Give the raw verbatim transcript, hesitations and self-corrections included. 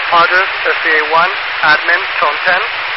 Argus, S C A one, admin, tone ten.